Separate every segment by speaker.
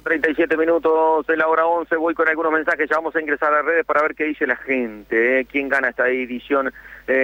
Speaker 1: 37 minutos de la hora 11, voy con algunos mensajes, ya vamos a ingresar a las redes para ver qué dice la gente, quién gana esta edición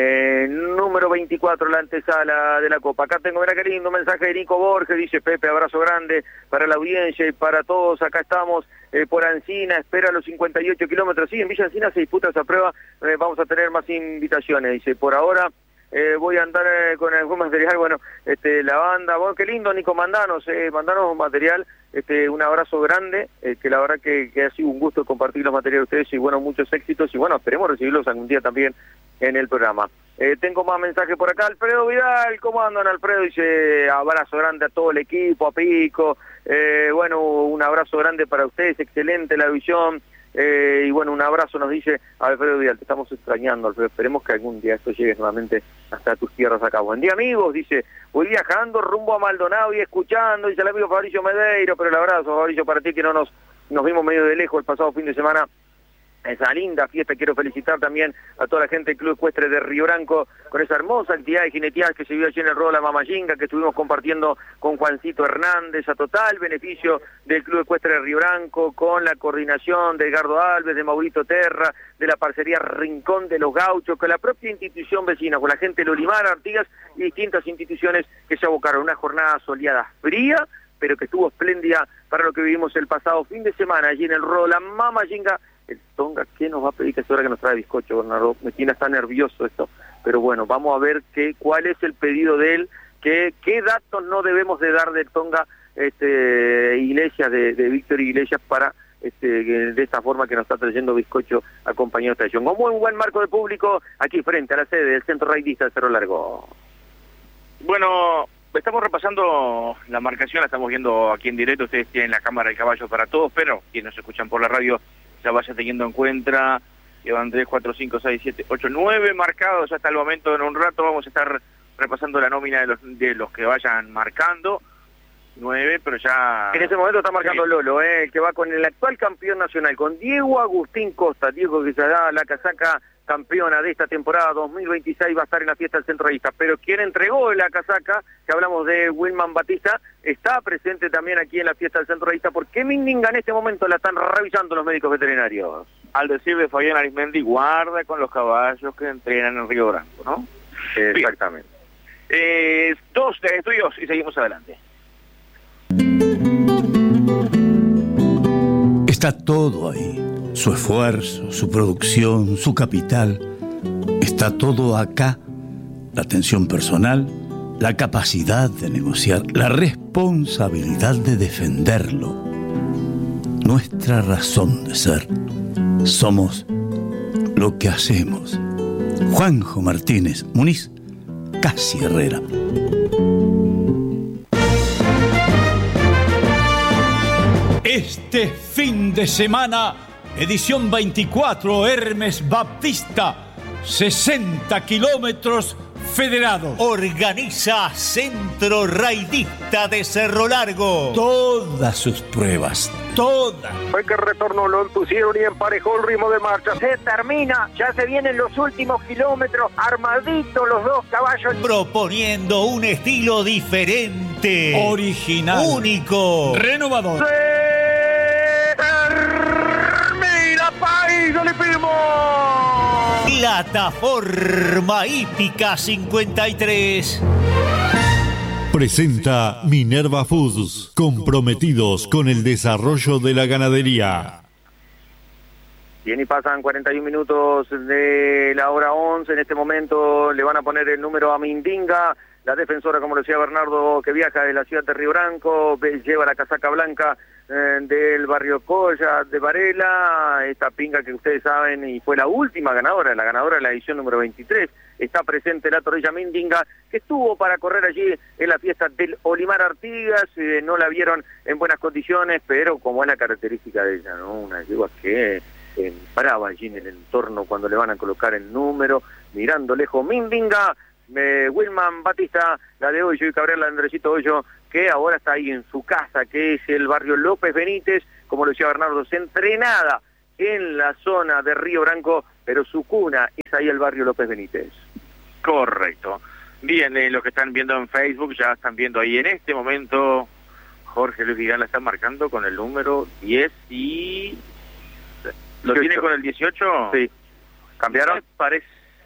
Speaker 1: número 24, la antesala de la Copa. Acá tengo, mira qué lindo mensaje de Nico Borges, dice Pepe, abrazo grande para la audiencia y para todos, acá estamos por Ancina, espera los 58 kilómetros, sí, en Villa Ancina se disputa esa prueba, vamos a tener más invitaciones, dice, por ahora... voy a andar con algún material, bueno, la banda, bueno, qué lindo, Nico, mandanos material, un abrazo grande, que la verdad que ha sido un gusto compartir los materiales de ustedes y bueno, muchos éxitos y bueno, esperemos recibirlos algún día también en el programa. Tengo más mensajes por acá, Alfredo Vidal, ¿cómo andan, Alfredo? Dice, abrazo grande a todo el equipo, a Pico, bueno, un abrazo grande para ustedes, excelente la visión. Y bueno, un abrazo nos dice Alfredo Vidal, te estamos extrañando, Alfredo, esperemos que algún día esto llegue nuevamente hasta tus tierras acá. Buen día, amigos, dice, voy viajando rumbo a Maldonado y escuchando, dice el amigo Fabricio Medeiro, pero el abrazo, Fabricio, para ti que no nos vimos medio de lejos el pasado fin de semana. Esa linda fiesta, quiero felicitar también a toda la gente del Club Ecuestre de Río Branco con esa hermosa actividad de jineteadas que se vio allí en el Ruedo de la Mamayinga, que estuvimos compartiendo con Juancito Hernández, a total beneficio del Club Ecuestre de Río Branco, con la coordinación de Edgardo Alves, de Maurito Terra, de la parcería Rincón de los Gauchos, con la propia institución vecina, con la gente de Olimar, Artigas y distintas instituciones que se abocaron. Una jornada soleada fría, pero que estuvo espléndida para lo que vivimos el pasado fin de semana allí en el Ruedo de la Mamayinga. El Tonga, ¿qué nos va a pedir? Que es hora que nos trae bizcocho, Bernardo. Me tiene hasta nervioso esto. Pero bueno, vamos a ver cuál es el pedido de él, qué datos no debemos de dar del Tonga Iglesias, de Víctor Iglesias, para de esta forma que nos está trayendo bizcocho acompañado de estación. Con muy buen marco de público aquí frente a la sede del Centro Raidista de Cerro Largo.
Speaker 2: Bueno, estamos repasando la marcación, la estamos viendo aquí en directo. Ustedes tienen la cámara del caballo para todos, pero quienes nos escuchan por la radio ya vaya teniendo en cuenta que van 3, 4, 5, 6, 7, 8, 9 marcados hasta el momento. En un rato vamos a estar repasando la nómina de los que vayan marcando. 9, pero ya...
Speaker 1: En ese momento está marcando Lolo, el que va con el actual campeón nacional, con Diego Agustín Costa. Diego, que se da la casaca campeona de esta temporada 2026, va a estar en la fiesta del Centro Raidista. Pero quien entregó la casaca, que hablamos de Wilman Batista, está presente también aquí en la fiesta del Centro Raidista. ¿Por qué Mindinga en este momento la están revisando los médicos veterinarios?
Speaker 2: Al decir de Fabián Arismendi, guarda con los caballos que entrenan en Río Branco, ¿no?
Speaker 1: Exactamente.
Speaker 2: 2 de estudios y seguimos adelante.
Speaker 3: Está todo ahí, su esfuerzo, su producción, su capital, está todo acá, la atención personal, la capacidad de negociar, la responsabilidad de defenderlo, nuestra razón de ser. Somos lo que hacemos. Juanjo Martínez Muniz, Casi Herrera.
Speaker 4: Este fin de semana, edición 24, Hermes Baptista, 60 kilómetros federados.
Speaker 5: Organiza Centro Raidista de Cerro Largo.
Speaker 3: Todas sus pruebas, todas.
Speaker 1: Fue que retornó, lo impusieron y emparejó el ritmo de marcha. Se termina, ya se vienen los últimos kilómetros, armaditos los dos caballos.
Speaker 5: Proponiendo un estilo diferente,
Speaker 4: original,
Speaker 5: único,
Speaker 4: renovador.
Speaker 1: ¡Termina, país! ¡No le pedimos!
Speaker 5: Plataforma Hípica 53.
Speaker 6: Presenta Minerva Foods, comprometidos con el desarrollo de la ganadería.
Speaker 1: Bien, y pasan 41 minutos de la hora 11. En este momento le van a poner el número a Mindinga, la defensora, como lo decía Bernardo, que viaja de la ciudad de Río Branco, lleva la casaca blanca del barrio Colla de Varela, esta pinga que ustedes saben y fue la última ganadora, la ganadora de la edición número 23. Está presente la torrilla Mindinga, que estuvo para correr allí en la fiesta del Olimar Artigas, no la vieron en buenas condiciones, pero como es la característica de ella, ¿no? Una yegua que paraba allí en el entorno cuando le van a colocar el número, mirando lejos Mindinga, Wilman Batista, la de Hoyo y Cabrera, la de Andresito Hoyo, que ahora está ahí en su casa, que es el barrio López Benítez, como lo decía Bernardo, se entrenada en la zona de Río Branco, pero su cuna es ahí el barrio López Benítez.
Speaker 2: Correcto. Bien, los que están viendo en Facebook ya están viendo ahí en este momento Jorge Luis Vidal la está marcando con el número 10 y... ¿Lo tiene con el 18?
Speaker 1: Sí. ¿Cambiaron?
Speaker 2: Me parece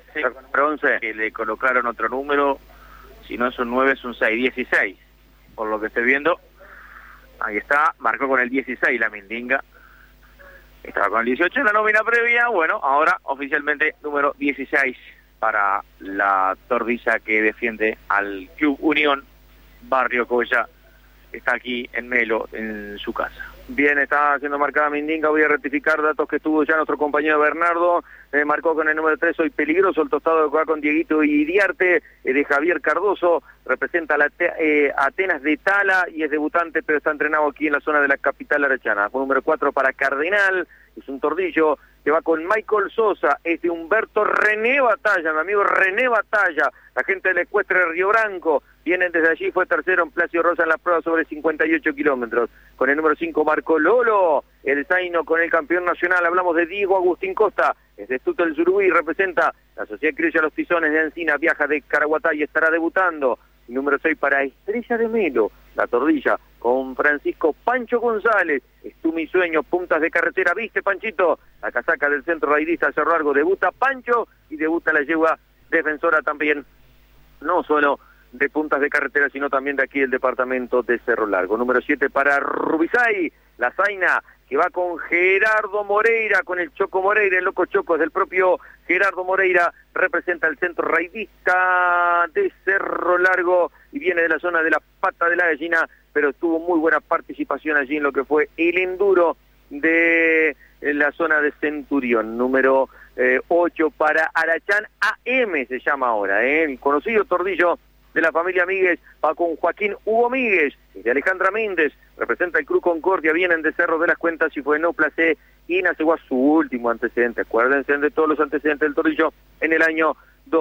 Speaker 1: 11.
Speaker 2: que le colocaron otro número. Si no es un 9, es un 6. 16. Por lo que estoy viendo. Ahí está. Marcó con el 16 la Mindinga. Estaba con el 18 en la nómina previa. Bueno, ahora oficialmente número 16 para la Tordilla que defiende al Club Unión Barrio Coya. Está aquí en Melo, en su casa.
Speaker 1: Bien, está siendo marcada Mindinga. Voy a rectificar datos que tuvo ya nuestro compañero Bernardo. Marcó con el número 3, Soy Peligroso, el tostado que va con Dieguito Iriarte, de Javier Cardoso. Representa a la Atenas de Tala y es debutante, pero está entrenado aquí en la zona de la capital arachana. Con número 4 para Cardenal, es un tordillo que va con Michael Sosa, es de Humberto René Batalla, mi amigo René Batalla, la gente del Ecuestre de Río Branco. Vienen desde allí, fue tercero en Placio Rosa en la prueba sobre 58 kilómetros. Con el número 5 Marco Lolo, el zaino con el campeón nacional. Hablamos de Diego Agustín Costa, es de Estuto del Surubí, representa la Sociedad Criolla Los Tizones de Encina, viaja de Caraguatá y estará debutando. Y número 6 para Estrella de Melo, la Tordilla, con Francisco Pancho González. Es tú mi sueño, puntas de carretera, ¿viste, Panchito? La casaca del centro raidista Cerro Largo, debuta Pancho y debuta la yegua defensora también, no solo de puntas de carretera, sino también de aquí del departamento de Cerro Largo. Número 7 para Rubizay, la zaina, que va con Gerardo Moreira, con el Choco Moreira, el loco Choco, es del propio Gerardo Moreira, representa el centro raidista de Cerro Largo y viene de la zona de la Pata de la Gallina, pero tuvo muy buena participación allí en lo que fue el enduro de la zona de Centurión. Número 8 para Arachán AM, se llama ahora, el conocido tordillo de la familia Míguez, va con Joaquín Hugo Míguez, de Alejandra Méndez, representa el Club Concordia, vienen de Cerro de las Cuentas y fue no placé y nació su último antecedente. Acuérdense de todos los antecedentes del tordillo en el año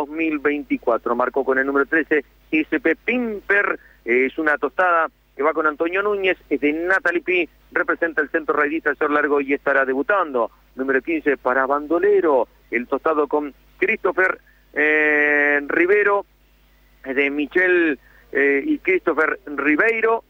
Speaker 1: 2024. Marcó con el número 13 SP Pimper, es una tostada que va con Antonio Núñez, es de Natalie Pi, representa el centro raidista de Cerro Largo y estará debutando. Número 15 para Bandolero, el tostado con Christopher Rivero, de Michel y Christopher Ribeiro,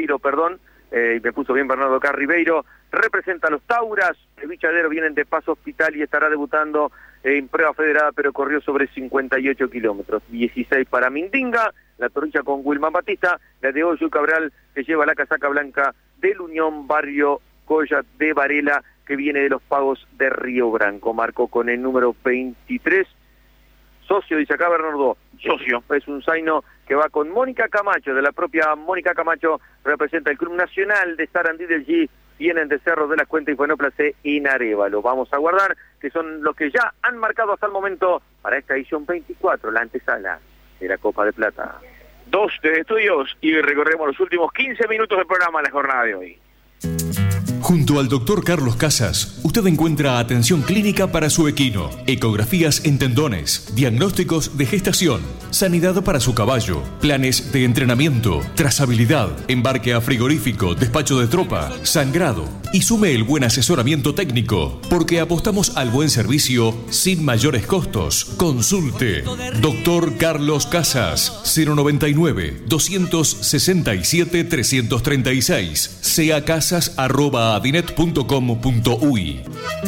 Speaker 1: me puso bien Bernardo acá, Ribeiro, representa a los Tauras, el Bichadero vienen de Paso Hospital y estará debutando en prueba federada, pero corrió sobre 58 kilómetros. 16 para Mindinga, la Torrilla con Wilman Batista, la de Oyu Cabral, que lleva la casaca blanca del Unión Barrio Coya de Varela, que viene de los Pagos de Río Branco. Marcó con el número 23, socio, dice acá Bernardo, socio, es un zaino que va con Mónica Camacho, de la propia Mónica Camacho, representa el Club Nacional de Sarandí del G, vienen de Cerro de las Cuentas y fue no placé en Arévalo. Vamos a guardar, que son los que ya han marcado hasta el momento para esta edición 24, la antesala de la Copa de Plata.
Speaker 2: 2 de estudios y recorremos los últimos 15 minutos del programa en la jornada de hoy.
Speaker 7: Junto al Dr. Carlos Casas, usted encuentra atención clínica para su equino, ecografías en tendones, diagnósticos de gestación, sanidad para su caballo, planes de entrenamiento, trazabilidad, embarque a frigorífico, despacho de tropa, sangrado y sume el buen asesoramiento técnico, porque apostamos al buen servicio sin mayores costos. Consulte Dr. Carlos Casas, 099-267-336, seacasas@adinet.com.uy.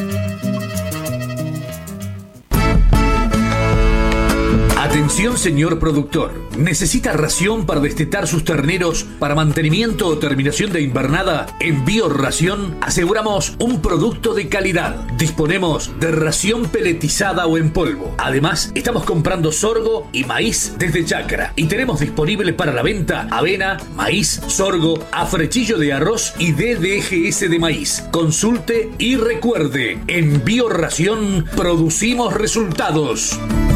Speaker 8: Atención, señor productor. ¿Necesita ración para destetar sus terneros para mantenimiento o terminación de invernada? En Bioración aseguramos un producto de calidad. Disponemos de ración peletizada o en polvo. Además, estamos comprando sorgo y maíz desde Chacra. Y tenemos disponible para la venta avena, maíz, sorgo, afrechillo de arroz y DDGS de maíz. Consulte y recuerde, en Bioración producimos resultados.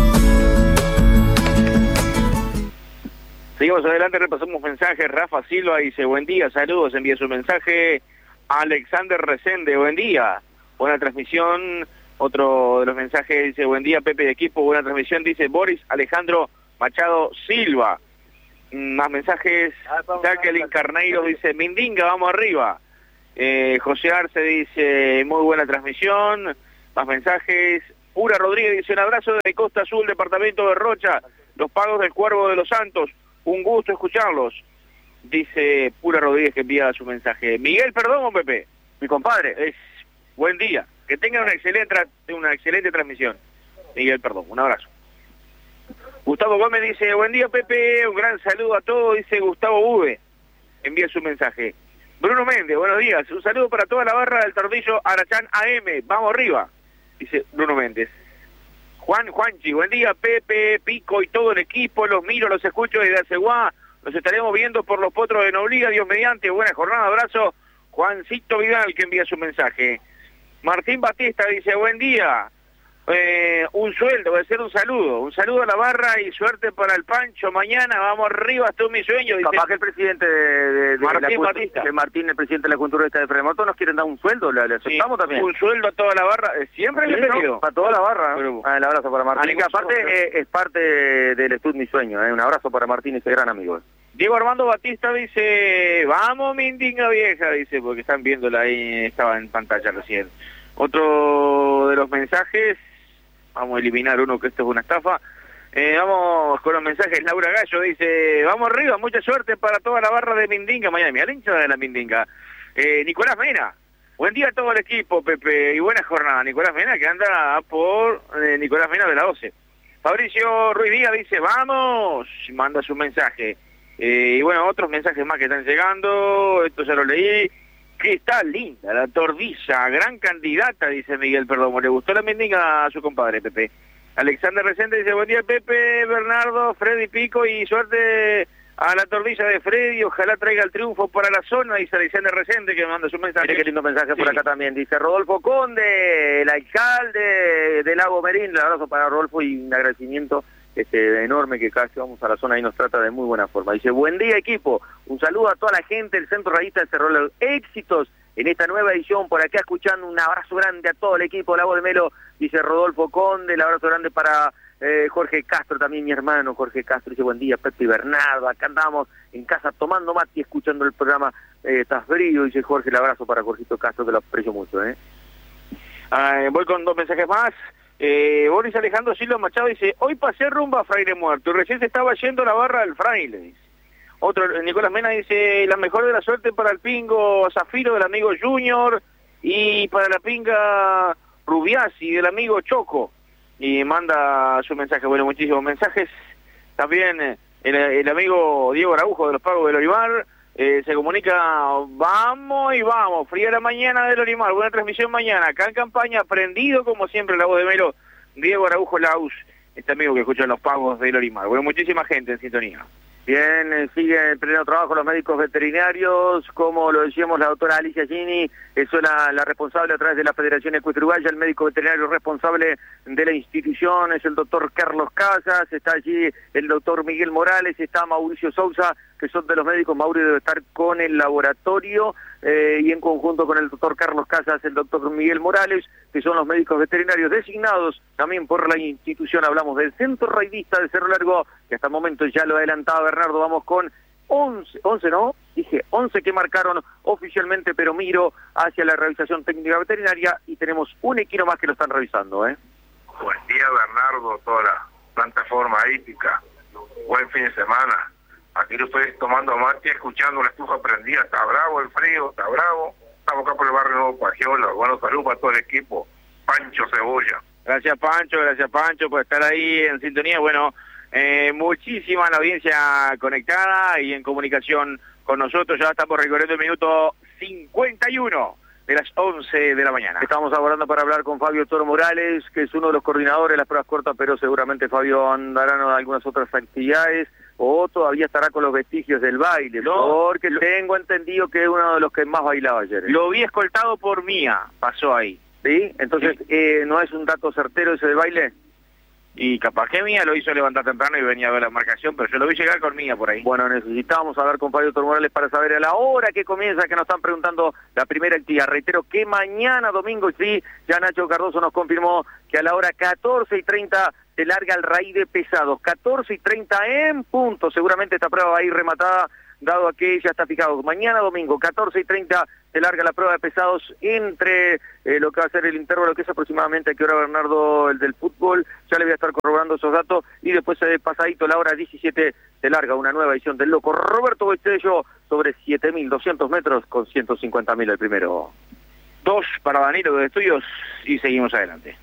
Speaker 2: Seguimos adelante, repasamos mensajes. Rafa Silva dice, buen día, saludos, envía su mensaje. Alexander Resende, buen día, buena transmisión. Otro de los mensajes dice, buen día, Pepe de equipo, buena transmisión, dice Boris Alejandro Machado Silva. Más mensajes, Jacqueline Carneiro dice, Mindinga, vamos arriba. José Arce dice, muy buena transmisión. Más mensajes, Pura Rodríguez dice, un abrazo desde Costa Azul, departamento de Rocha, los Pagos del Cuervo de los Santos. Un gusto escucharlos. dice Pura Rodríguez que envía su mensaje. Miguel Perdomo, Pepe, mi compadre, buen día, que tengan una excelente transmisión. Miguel Perdomo, un abrazo. Gustavo Gómez dice, buen día Pepe, un gran saludo a todos, dice Gustavo Uve, envía su mensaje. Bruno Méndez, buenos días, un saludo para toda la barra del Tordillo Arachán AM, vamos arriba, dice Bruno Méndez. Juanchi, buen día Pepe, Pico y todo el equipo, los miro, los escucho desde Aceguá, los estaremos viendo por los potros de Nobliga, Dios mediante, buena jornada, abrazo. Juancito Vidal que envía su mensaje. Martín Batista dice, buen día, un sueldo, voy a hacer un saludo a la barra y suerte para el Pancho, mañana vamos arriba, hasta un mi sueño. Dice,
Speaker 1: capaz que el presidente de
Speaker 2: Martín Batista.
Speaker 1: De Martín, el presidente de la Cultura de Fremoto, nos quieren dar un sueldo, le aceptamos también.
Speaker 2: Un sueldo a toda la barra, siempre bienvenido.
Speaker 1: ¿No? Para toda la barra,
Speaker 2: pero,
Speaker 1: el abrazo para Martín, que aparte es parte del estudio Mi Sueño, un abrazo para Martín, ese gran amigo.
Speaker 2: Diego Armando Batista dice, vamos Mindinga vieja, dice, porque están viéndola ahí, estaba en pantalla recién. Otro de los mensajes, vamos a eliminar uno que esto es una estafa. Vamos con los mensajes. Laura Gallo dice, vamos arriba, mucha suerte para toda la barra de Mindinga mañana. Mira, la hincha de la Mindinga. Nicolás Mena, buen día a todo el equipo, Pepe, y buena jornada. Nicolás Mena que anda por Nicolás Mena de la 12. Fabricio Ruiz Díaz dice, vamos, manda su mensaje. Y bueno, otros mensajes más que están llegando, esto ya lo leí. Que está linda la Tordilla, gran candidata, dice Miguel Perdomo. Le gustó la Mindinga a su compadre, Pepe. Alexander Resende dice, buen día Pepe, Bernardo, Freddy Pico y suerte a la Tordilla de Freddy. Ojalá traiga el triunfo para la zona, dice Alexander Resende que me manda su mensaje.
Speaker 1: Mire qué lindo mensaje por acá también. Dice Rodolfo Conde, el alcalde de Lago Merín. Un abrazo para Rodolfo y un agradecimiento enorme que casi vamos a la zona y nos trata de muy buena forma. Dice, buen día equipo, un saludo a toda la gente del Centro Rayista de Cerro Largo, éxitos en esta nueva edición, por acá escuchando, un abrazo grande a todo el equipo, La Voz de Melo, dice Rodolfo Conde, el abrazo grande para Jorge Castro, también mi hermano Jorge Castro, dice buen día Pepe y Bernardo, acá andamos en casa tomando mate y escuchando el programa, está frío, dice Jorge, el abrazo para Jorgito Castro, que lo aprecio mucho.
Speaker 2: Voy con dos mensajes más. Boris Alejandro Silva Machado dice, hoy pasé rumbo a Fraile Muerto y recién se estaba yendo la barra del Fraile, dice. Otro, Nicolás Mena dice, la mejor de la suerte para el pingo Zafiro del amigo Junior y para la pinga Rubiasi del amigo Choco, y manda su mensaje. Bueno, muchísimos mensajes. También el amigo Diego Araujo de los Pagos del Olimar se comunica, vamos y vamos, fría la mañana del Olimar, buena transmisión mañana, acá en campaña, prendido como siempre La Voz de Melo, Diego Araujo Laus, este amigo que escucha los Pagos del Olimar. Bueno, muchísima gente en sintonía.
Speaker 1: Bien, sigue en pleno trabajo los médicos veterinarios, como lo decíamos la doctora Alicia Gini, es la responsable a través de la Federación Ecuestre Uruguaya, el médico veterinario responsable de la institución es el doctor Carlos Casas, está allí el doctor Miguel Morales, está Mauricio Sousa, que son de los médicos. Mauricio debe estar con el laboratorio y en conjunto con el doctor Carlos Casas, el doctor Miguel Morales, que son los médicos veterinarios designados también por la institución. Hablamos del Centro Raidista de Cerro Largo, que hasta el momento ya lo adelantaba Bernardo, vamos con 11 ¿no? Dije 11 que marcaron oficialmente, pero miro hacia la revisación técnica veterinaria y tenemos un equino más que lo están revisando.
Speaker 9: Buen día Bernardo, toda la plataforma hípica, buen fin de semana. Aquí lo estoy tomando mate, escuchando la estufa prendida, está bravo el frío, está bravo. Estamos acá por el barrio Nuevo Pagiola, bueno, salud para todo el equipo. Pancho Cebolla.
Speaker 2: Gracias Pancho por estar ahí en sintonía. Bueno, muchísima la audiencia conectada y en comunicación con nosotros. Ya estamos recorriendo el minuto 51 de las 11 de la mañana.
Speaker 1: Estamos abordando para hablar con Fabio Toro Morales, que es uno de los coordinadores de las pruebas cortas, pero seguramente Fabio andará en algunas otras actividades o todavía estará con los vestigios del baile, porque tengo entendido que es uno de los que más bailaba ayer.
Speaker 2: Lo vi escoltado por Mía, pasó ahí.
Speaker 1: ¿Sí? Entonces, ¿no es un dato certero ese del baile?
Speaker 2: Y capaz que Mía lo hizo levantar temprano y venía a ver la marcación, pero yo lo vi llegar con Mía por ahí.
Speaker 1: Bueno, necesitamos hablar con Fabio Toro Morales para saber a la hora que comienza, que nos están preguntando la primera actividad. Reitero que mañana domingo, sí, ya Nacho Cardoso nos confirmó que a la hora 14:30 se larga el raíz de pesados, 14:30 en punto. Seguramente esta prueba va a ir rematada dado a que ya está fijado. Mañana domingo, 14:30, se larga la prueba de pesados entre lo que va a ser el intervalo, que es aproximadamente a qué hora, Bernardo, el del fútbol. Ya le voy a estar corroborando esos datos. Y después, pasadito la hora 17, se larga una nueva edición del Loco Roberto Boestello sobre 7.200 metros con 150.000 el primero.
Speaker 2: 2 para Danilo de Estudios y seguimos adelante.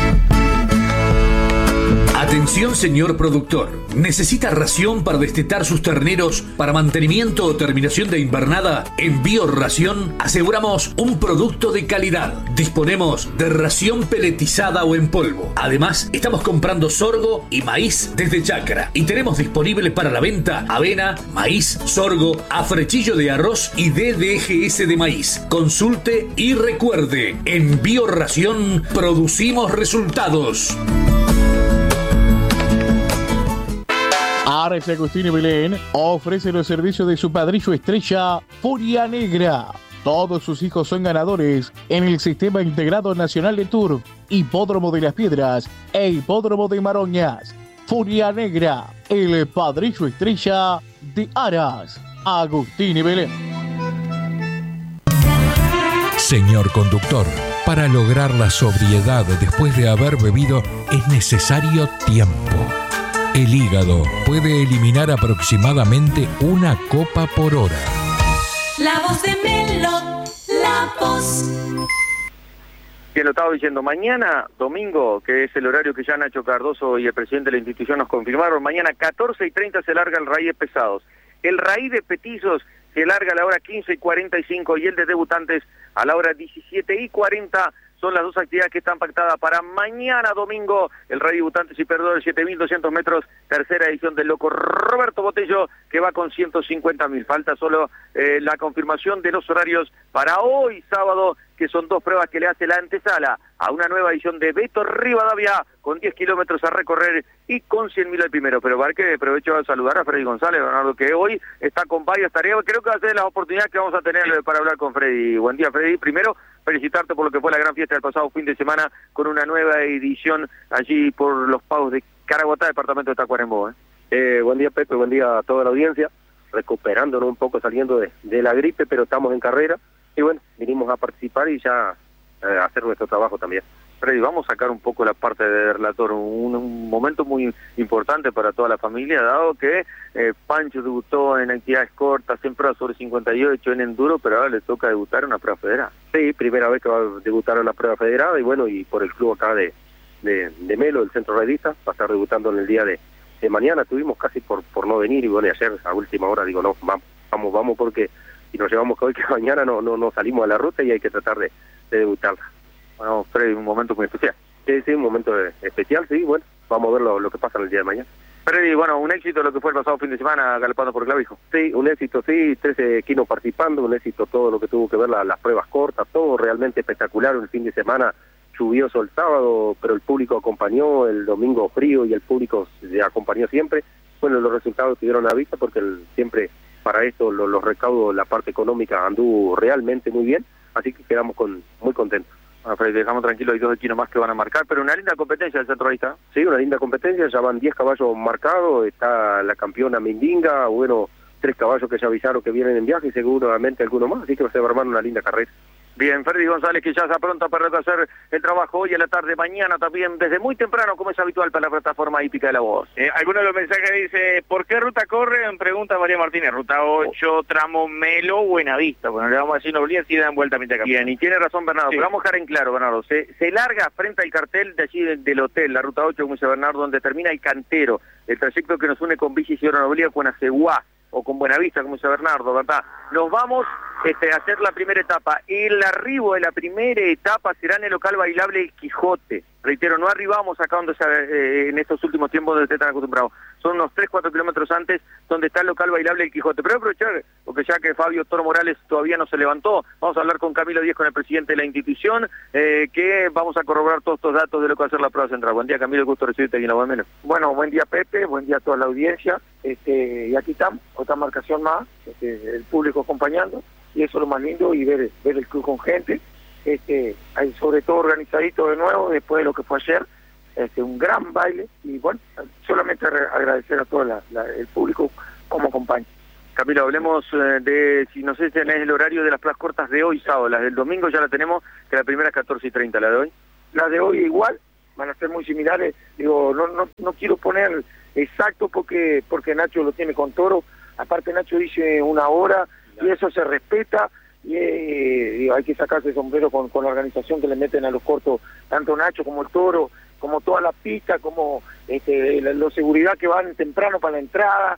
Speaker 8: Atención, señor productor. ¿Necesita ración para destetar sus terneros para mantenimiento o terminación de invernada? En Bioración aseguramos un producto de calidad. Disponemos de ración peletizada o en polvo. Además, estamos comprando sorgo y maíz desde Chacra. Y tenemos disponible para la venta avena, maíz, sorgo, afrechillo de arroz y DDGS de maíz. Consulte y recuerde, en Bioración producimos resultados.
Speaker 10: Ares Agustín y Belén ofrece los servicios de su padrillo estrella Furia Negra. Todos sus hijos son ganadores en el Sistema Integrado Nacional de Turf, Hipódromo de las Piedras e Hipódromo de Maroñas. Furia Negra, el padrillo estrella de Aras Agustín y Belén.
Speaker 11: Señor conductor, para lograr la sobriedad después de haber bebido es necesario tiempo. El hígado puede eliminar aproximadamente una copa por hora.
Speaker 12: La voz de Melo, la voz.
Speaker 1: Bien, lo estaba diciendo, mañana, domingo, que es el horario que ya Nacho Cardoso y el presidente de la institución nos confirmaron, mañana 14:30 se larga el raíz de pesados. El raíz de petizos se larga a la hora 15:45 y el de debutantes a la hora 17:40. Son las dos actividades que están pactadas para mañana domingo. El Rey Debutantes y Perdedores, 7.200 metros, tercera edición del Loco Roberto Boestello, que va con 150.000. Falta solo la confirmación de los horarios para hoy sábado, que son 2 pruebas que le hace la antesala a una nueva edición de Beto Rivadavia, con 10 kilómetros a recorrer y con 100.000 el primero. Pero para que aprovecho a saludar a Freddy González, Bernardo, que hoy está con varias tareas. Creo que va a ser las oportunidades que vamos a tener para hablar con Freddy. Buen día, Freddy. Primero, felicitarte por lo que fue la gran fiesta del pasado fin de semana, con una nueva edición allí por los pagos de Caraguatá, departamento de Tacuarembó.
Speaker 13: Buen día, Pepe, buen día a toda la audiencia, recuperándonos un poco, saliendo de la gripe, pero estamos en carrera, y bueno, vinimos a participar y ya a hacer nuestro trabajo también.
Speaker 1: Freddy, vamos a sacar un poco la parte de relator, un momento muy importante para toda la familia, dado que Pancho debutó en actividades cortas, en pruebas sobre 58, en enduro, pero ahora le toca debutar en una prueba federada.
Speaker 13: Sí, primera vez que va a debutar en la prueba federada, y bueno, y por el club acá de Melo, el centro raidista, va a estar debutando en el día de mañana. Tuvimos casi por no venir, y bueno, y ayer a última hora digo, no, vamos, porque si nos llevamos que hoy, que mañana no salimos a la ruta y hay que tratar de debutarla.
Speaker 1: Bueno, Freddy, un momento muy especial.
Speaker 13: Sí, un momento especial, sí, bueno, vamos a ver lo que pasa en el día de mañana.
Speaker 1: Freddy, bueno, un éxito lo que fue el pasado fin de semana galopando por Clavijo.
Speaker 13: Sí, un éxito, sí, 13 equinos participando, un éxito todo lo que tuvo que ver las pruebas cortas, todo realmente espectacular. Un fin de semana lluvioso el sábado, pero el público acompañó, el domingo frío y el público se acompañó siempre. Bueno, los resultados estuvieron a vista porque siempre para esto los recaudos, la parte económica anduvo realmente muy bien, así que quedamos muy contentos.
Speaker 1: Bueno, Freddy, dejamos tranquilo, hay 2 equinos más que van a marcar, pero una linda competencia del centro raidista.
Speaker 13: Sí, una linda competencia, ya van 10 caballos marcados, está la campeona Mindinga, bueno, 3 caballos que ya avisaron que vienen en viaje y seguramente algunos más, así que se va a armar una linda carrera.
Speaker 1: Bien, Freddy González, que ya está pronto para hacer el trabajo hoy a la tarde, mañana también, desde muy temprano, como es habitual para la plataforma hípica de La Voz.
Speaker 2: Algunos de los mensajes dice, ¿por qué ruta corren? Pregunta María Martínez, ruta 8, tramo Melo, Buenavista. Bueno, le vamos a decir Noblía si dan vuelta a mitad de camino.
Speaker 1: Bien, y tiene razón Bernardo, pero vamos a dejar en claro, Bernardo, se larga frente al cartel de allí del hotel, la ruta 8, como dice Bernardo, donde termina el Cantero, el trayecto que nos une con Villa Isidoro Noblía, con Aceguá, o con Buenavista, como dice Bernardo, ¿verdad? Nos vamos a hacer la primera etapa. El arribo de la primera etapa será en el local bailable El Quijote. Reitero, no arribamos acá donde en estos últimos tiempos donde están acostumbrados. Son unos 3-4 kilómetros antes donde está el local bailable El Quijote. Pero voy a aprovechar, porque ya que Fabio Toro Morales todavía no se levantó, vamos a hablar con Camilo Díez, con el presidente de la institución, que vamos a corroborar todos estos datos de lo que va a ser la prueba central. Buen día, Camilo, gusto recibirte aquí en La Voz de Melo.
Speaker 14: Bueno, buen día, Pepe, buen día a toda la audiencia. Y aquí estamos, otra marcación más, el público acompañando, y eso es lo más lindo, y ver el club con gente, hay sobre todo organizadito de nuevo, después de lo que fue ayer, un gran baile, y bueno, solamente agradecer a todo el público como acompaña.
Speaker 1: Camilo, hablemos de, si no sé si tenés el horario de las pruebas cortas de hoy sábado. Las del domingo ya la tenemos, que la primera es 14:30, ¿la de hoy?
Speaker 14: La de hoy igual, van a ser muy similares. Digo, no quiero poner exacto porque Nacho lo tiene con Toro. Aparte Nacho dice 1 hora y eso se respeta. Y digo, hay que sacarse el sombrero con la organización que le meten a los cortos, tanto Nacho como el Toro, como toda la pista, como la seguridad que van temprano para la entrada.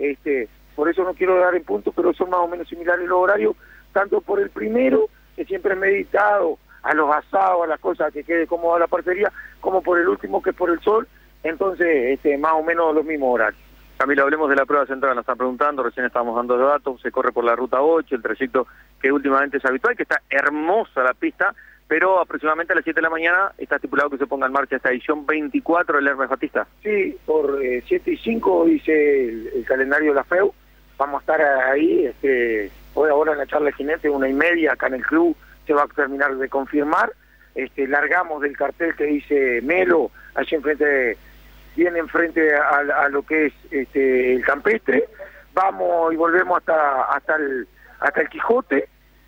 Speaker 14: Por eso no quiero dar en punto, pero son más o menos similares los horarios, tanto por el primero, que siempre es meditado, a los asados, a las cosas que quede cómoda la parcería, como por el último, que es por el sol. Entonces, más o menos los mismos horarios.
Speaker 1: Camilo, hablemos de la prueba central, nos están preguntando, recién estábamos dando los datos, se corre por la ruta 8, el trayecto que últimamente es habitual, que está hermosa la pista, pero aproximadamente a las 7 de la mañana está estipulado que se ponga en marcha esta edición 24 del Hermes Batista.
Speaker 14: Sí, por 7 y 5 dice el calendario de la FEU, vamos a estar ahí, hoy ahora en la charla de jinete, 1:30, acá en el club se va a terminar de confirmar, largamos del cartel que dice Melo, allí enfrente viene enfrente a lo que es el campestre, vamos y volvemos hasta el Quijote,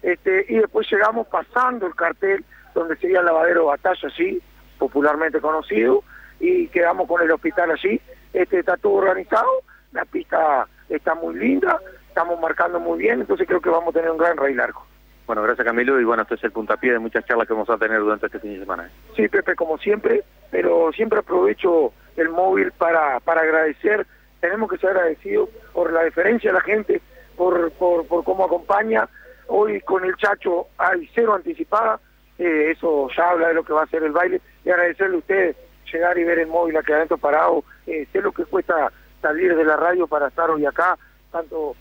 Speaker 14: y después llegamos pasando el cartel donde sería el lavadero Batalla, así popularmente conocido, y quedamos con el hospital allí. Está todo organizado, la pista está muy linda, estamos marcando muy bien, entonces creo que vamos a tener un gran rally largo.
Speaker 1: Bueno, gracias Camilo, y bueno, esto es el puntapié de muchas charlas que vamos a tener durante este fin de semana.
Speaker 14: Sí, Pepe, como siempre, pero siempre aprovecho el móvil para agradecer. Tenemos que ser agradecidos por la deferencia de la gente, por cómo acompaña. Hoy con el Chacho hay 0 anticipada, eso ya habla de lo que va a ser el baile, y agradecerle a ustedes llegar y ver el móvil aquí adentro parado. Sé lo que cuesta salir de la radio para estar hoy acá, tanto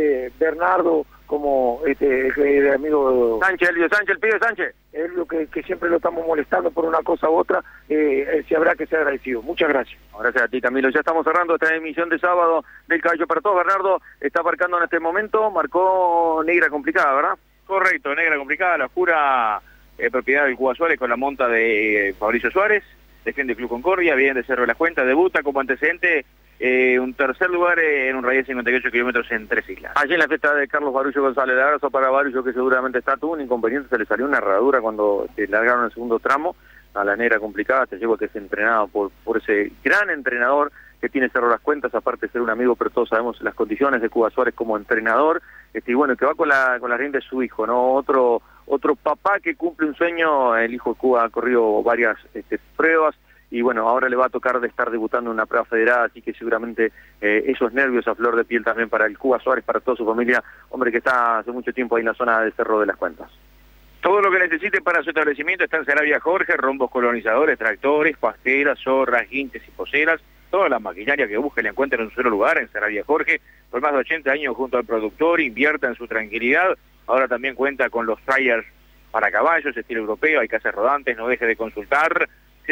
Speaker 14: Bernardo como el amigo
Speaker 1: Sánchez, Elvio Sánchez, el pibe Sánchez.
Speaker 14: Es lo que siempre lo estamos molestando por una cosa u otra, si habrá que ser agradecido. Muchas gracias.
Speaker 1: Gracias a ti, Camilo. Ya estamos cerrando esta emisión de sábado del Caballo para Todos. Bernardo está marcando en este momento, marcó negra complicada, ¿verdad?
Speaker 2: Correcto, negra complicada, la oscura propiedad del Cuba Suárez con la monta de Fabricio Suárez, defiende el Club Concordia, viene de Cerro de las Cuentas, debuta como antecedente un tercer lugar en un radio de 58 kilómetros en 3 islas.
Speaker 1: Allí en la fiesta de Carlos Barullo González, de abrazo para Barullo, que seguramente tuvo un inconveniente, se le salió una herradura cuando largaron el segundo tramo a la negra complicada, se llegó que es entrenado por ese gran entrenador que tiene Cerro de las Cuentas, aparte de ser un amigo, pero todos sabemos las condiciones de Cuba Suárez como entrenador, y bueno, que va con la rienda de su hijo, ¿no? Otro papá que cumple un sueño. El hijo de Cuba ha corrido varias pruebas, y bueno, ahora le va a tocar de estar debutando en una prueba federada, así que seguramente esos nervios a flor de piel también para el Cuba Suárez, para toda su familia, hombre que está hace mucho tiempo ahí en la zona de Cerro de las Cuentas.
Speaker 2: Todo lo que necesite para su establecimiento está en Sarabia Jorge, rombos colonizadores, tractores, pasteras, zorras, guintes y poceras, toda la maquinaria que busque la encuentra en un solo lugar, en Sarabia Jorge, por más de 80 años junto al productor, invierta en su tranquilidad, ahora también cuenta con los trailers para caballos, estilo europeo, hay casas rodantes, no deje de consultar,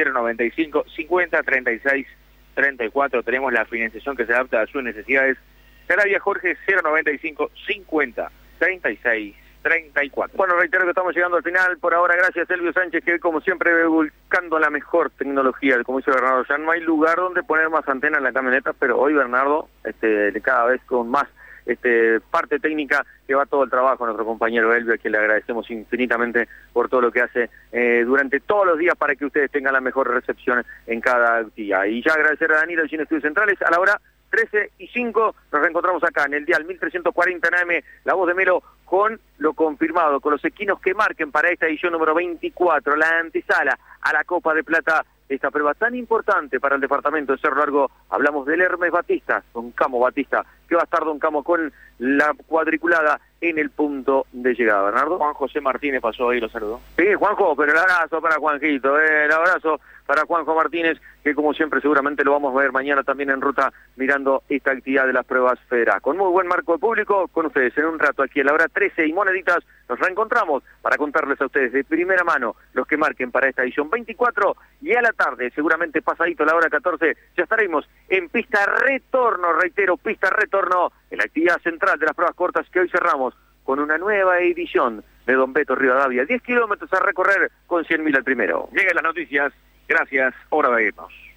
Speaker 2: 095 50 36 34, tenemos la financiación que se adapta a sus necesidades. Sarabia Jorge, 095 50 36 34.
Speaker 1: Bueno, reitero que estamos llegando al final. Por ahora, gracias Elvio Sánchez, que como siempre buscando la mejor tecnología, como dice Bernardo, ya no hay lugar donde poner más antenas en la camioneta, pero hoy Bernardo, cada vez con más parte técnica, que va todo el trabajo a nuestro compañero Elvio, a quien le agradecemos infinitamente por todo lo que hace durante todos los días para que ustedes tengan la mejor recepción en cada día. Y ya agradecer a Danilo en Estudios Centrales. A la hora 13:05 nos reencontramos acá en el dial 1340 en AM, La Voz de Melo, con lo confirmado, con los equinos que marquen para esta edición número 24, la antesala a la Copa de Plata, esta prueba tan importante para el departamento de Cerro Largo. Hablamos del Hermes Batista, Don Camo Batista, que va a estar Don Camo con la cuadriculada en el punto de llegada. Bernardo.
Speaker 2: Juan José Martínez pasó ahí, lo saludó.
Speaker 1: Sí, Juanjo, pero el abrazo para Juanjito, el abrazo para Juanjo Martínez, que como siempre seguramente lo vamos a ver mañana también en ruta mirando esta actividad de las pruebas federales. Con muy buen marco de público, con ustedes en un rato aquí a la hora 13 y moneditas, nos reencontramos para contarles a ustedes de primera mano los que marquen para esta edición 24, y a la tarde, seguramente pasadito la hora 14, ya estaremos en pista retorno, reitero, pista retorno, en la actividad central de las pruebas cortas, que hoy cerramos con una nueva edición de Don Beto Rivadavia, 10 kilómetros a recorrer con 100.000 al primero.
Speaker 2: Llegan las noticias, gracias, hora de irnos.